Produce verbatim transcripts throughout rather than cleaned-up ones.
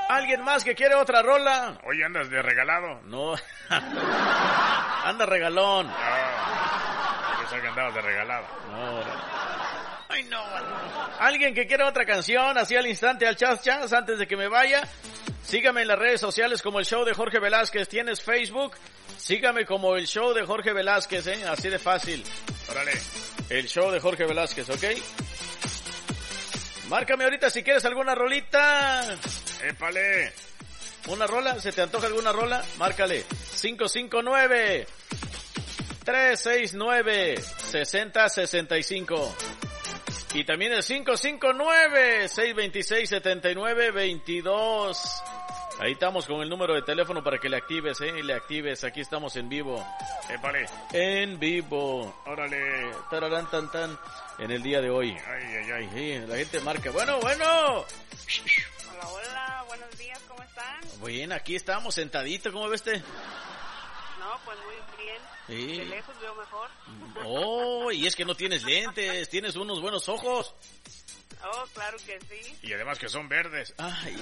¿Alguien más que quiere otra rola? Oye, ¿andas de regalado? No. Anda regalón. No. Pensé que andabas de regalado. No. Ay, no. ¿Alguien que quiera otra canción? Así al instante, al chas chas, antes de que me vaya. Sígame en las redes sociales como el show de Jorge Velázquez. ¿Tienes Facebook? Sígame como el show de Jorge Velázquez, ¿eh? Así de fácil. Órale. El show de Jorge Velázquez, ¿ok? Márcame ahorita si quieres alguna rolita. Épale. ¿Una rola? ¿Se te antoja alguna rola? Márcale. cinco cinco nueve, tres seis nueve, seis cero seis cinco. Y también el cinco cinco nueve, seis dos seis, siete nueve dos dos. Ahí estamos con el número de teléfono para que le actives, ¿eh? Le actives. Aquí estamos en vivo. Épale. En vivo. Órale. Tararán, tan, tan. En el día de hoy. Ay, ay, ay. Sí, la gente marca. Bueno, bueno. Hola, hola. Buenos días. ¿Cómo están? Bien, aquí estamos sentaditos. ¿Cómo ves usted? No, pues muy bien. Sí. De lejos veo mejor. Oh, y es que no tienes lentes. Tienes unos buenos ojos. Oh, claro que sí. Y además que son verdes. Ay, ay,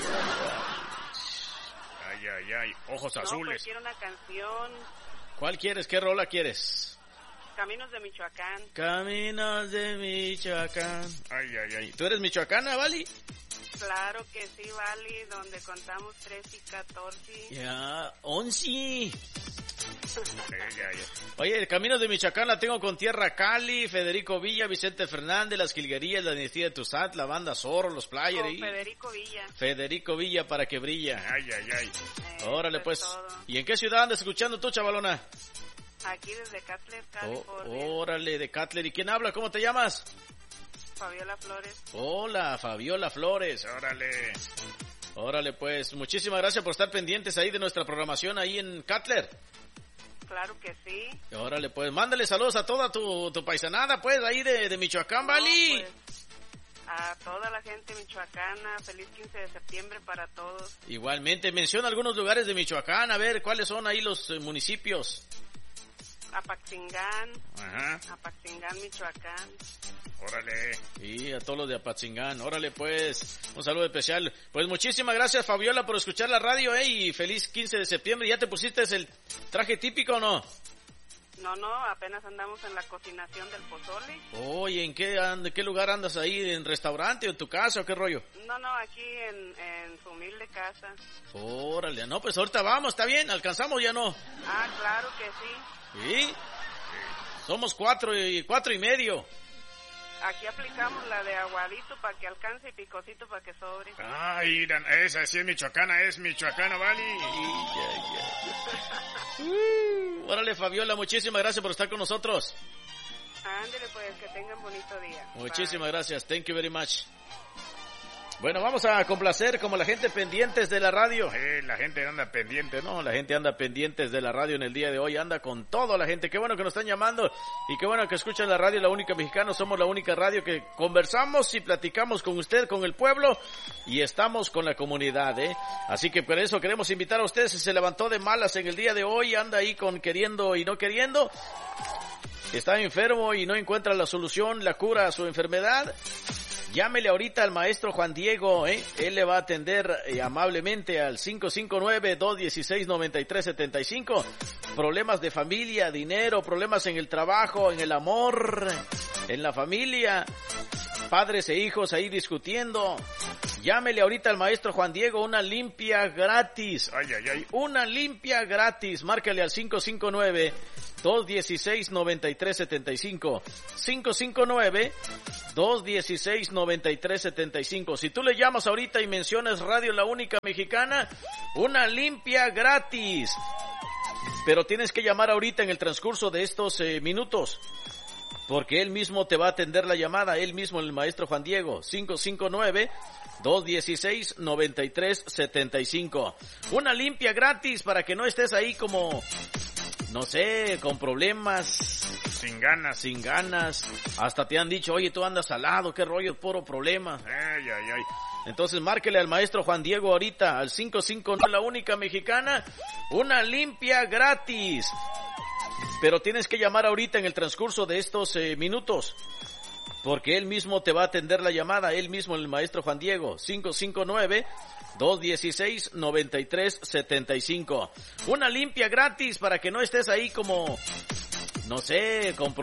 Ay, ay, ay. Ojos No, pues azules. quiero una canción. ¿Cuál quieres? ¿Qué rola quieres? Caminos de Michoacán. Caminos de Michoacán. Ay, ay, ay. ¿Tú eres michoacana, Vali? Claro que sí, Vali, donde contamos tres y catorce. Ya, once. Ay, ay, ay. Oye, Caminos de Michoacán la tengo con Tierra Cali, Federico Villa, Vicente Fernández, Las Jilguerías, La Dinastía de Tuzat, La Banda Zorro, Los Players. Con y... Federico Villa. Federico Villa para que brilla. Ay, ay, ay. Eh, Órale, eso pues. es todo. ¿Y en qué ciudad andas escuchando tú, chavalona? Aquí desde Cutler, Oh, California. órale, de Cutler. ¿Y quién habla? ¿Cómo te llamas? Fabiola Flores. Hola, Fabiola Flores. Órale. Órale, pues. Muchísimas gracias por estar pendientes ahí de nuestra programación ahí en Cutler. Claro que sí. Órale, pues. Mándale saludos a toda tu, tu paisanada, pues, ahí de, de Michoacán, No, Vali. pues, a toda la gente michoacana, feliz quince de septiembre para todos. Igualmente, menciona algunos lugares de Michoacán, a ver, ¿cuáles son ahí los eh, municipios? Apaxingán, Ajá. Apaxingán, Michoacán. Órale. Y a todos los de Apatzingán. Órale, pues, un saludo especial. Pues muchísimas gracias, Fabiola, por escuchar la radio, eh, y feliz quince de septiembre. ¿Ya te pusiste el traje típico o no? No, no, apenas andamos en la cocinación del pozole. Oye, ¿en qué, and- qué lugar andas ahí? ¿En restaurante o en tu casa o qué rollo? No, no, aquí en, en su humilde casa. Órale, no, pues ahorita vamos, ¿está bien? ¿Alcanzamos ya no? Ah, claro que sí. ¿Sí? Somos cuatro y cuatro y medio. Aquí aplicamos la de aguadito para que alcance y picosito para que sobre. Ay, mira, esa sí es michoacana, es michoacana, Vali. Uh, órale, Fabiola, muchísimas gracias por estar con nosotros. Ándele pues, que tengan bonito día. Muchísimas gracias, thank you very much. Bueno, vamos a complacer como la gente pendientes de la radio. Eh, la gente anda pendiente, ¿no? No, la gente anda pendientes de la radio en el día de hoy, anda con todo la gente. Qué bueno que nos están llamando y qué bueno que escuchan la radio La Única Mexicana. Somos la única radio que conversamos y platicamos con usted, con el pueblo, y estamos con la comunidad, ¿eh? Así que por eso queremos invitar a usted, si se levantó de malas en el día de hoy, anda ahí con queriendo y no queriendo, está enfermo y no encuentra la solución, la cura a su enfermedad, llámele ahorita al maestro Juan Diego, ¿eh? Él le va a atender eh, amablemente al cinco cinco nueve, dos uno seis, nueve tres siete cinco. Problemas de familia, dinero, problemas en el trabajo, en el amor, en la familia, padres e hijos ahí discutiendo. Llámele ahorita al maestro Juan Diego, una limpia gratis. Ay, ay, ay. Una limpia gratis. Márcale al cinco cinco nueve, dos uno seis, nueve tres siete cinco. cinco cinco nueve, dos uno seis, nueve tres siete cinco. Si tú le llamas ahorita y mencionas Radio La Única Mexicana, una limpia gratis. Pero tienes que llamar ahorita en el transcurso de estos eh, minutos, porque él mismo te va a atender la llamada, él mismo, el maestro Juan Diego. cinco cinco nueve, dos uno seis, nueve tres siete cinco. Una limpia gratis para que no estés ahí como, no sé, con problemas, Sin ganas. sin ganas. Hasta te han dicho, oye, tú andas al lado, qué rollo, puro problema. Ay, ay, ay. Entonces márquele al maestro Juan Diego ahorita al cinco cinco nueve, La Única Mexicana, una limpia gratis. Pero tienes que llamar ahorita en el transcurso de estos eh, minutos, porque él mismo te va a atender la llamada, él mismo, el maestro Juan Diego, cinco cinco nueve, dos uno seis, nueve tres siete cinco. Una limpia gratis para que no estés ahí como, no sé, con